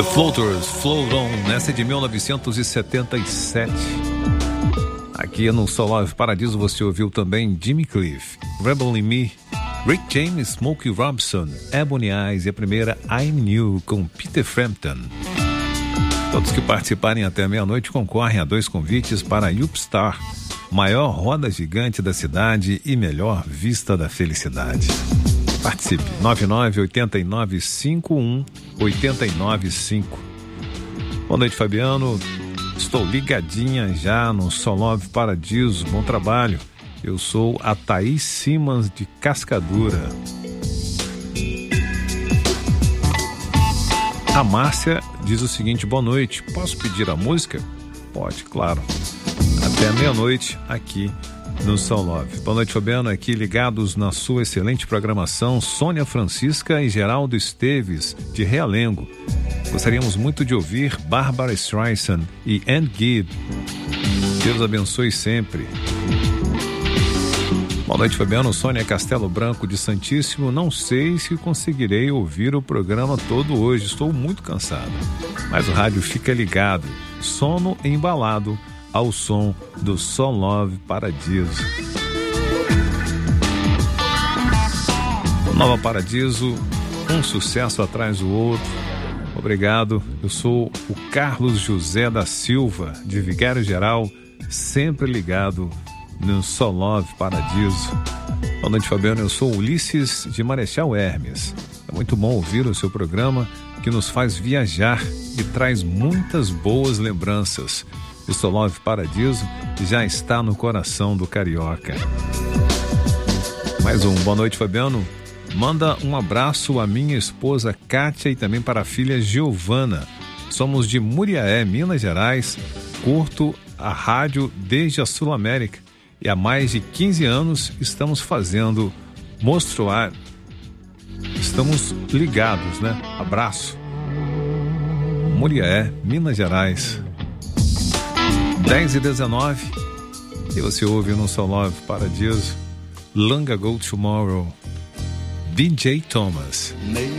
The Floaters, Float On, essa é de 1977. Aqui no Soul Love Paradiso você ouviu também Jimmy Cliff, Rebel in Me, Rick James, Smokey Robinson, Ebony Eyes e a primeira I'm New com Peter Frampton. Todos que participarem até meia-noite concorrem a 2 convites para a Upstar, maior roda gigante da cidade e melhor vista da felicidade. Participe, 998951-895. Boa noite, Fabiano. Estou ligadinha já no Soul Love Paradiso. Bom trabalho. Eu sou a Thaís Simas de Cascadura. A Márcia diz o seguinte: boa noite, posso pedir a música? Pode, claro. Até meia-noite aqui no Soul Love. Boa noite, Fabiano. Aqui ligados na sua excelente programação, Sônia Francisca e Geraldo Esteves, de Realengo. Gostaríamos muito de ouvir Barbara Streisand e Ann Gibb. Deus abençoe sempre. Boa noite, Fabiano. Sônia Castelo Branco de Santíssimo. Não sei se conseguirei ouvir o programa todo hoje. Estou muito cansado. Mas o rádio fica ligado. Sono embalado ao som do Soul Love Paradiso. Nova Paradiso, um sucesso atrás do outro. Obrigado. Eu sou o Carlos José da Silva, de Vigário Geral, sempre ligado no Soul Love Paradiso. Boa noite, Fabiano. Eu sou Ulisses de Marechal Hermes. É muito bom ouvir o seu programa, que nos faz viajar e traz muitas boas lembranças. O Soul Love Paradiso já está no coração do carioca. Mais um boa noite, Fabiano. Manda um abraço à minha esposa Kátia e também para a filha Giovana. Somos de Muriaé, Minas Gerais. Curto a rádio desde a Sul América e há mais de 15 anos estamos fazendo Mostroar. Estamos ligados, né? Abraço. Muriaé, Minas Gerais. 10h19 e você ouve no Soul Love Paradiso Long Ago Tomorrow, B.J. Thomas.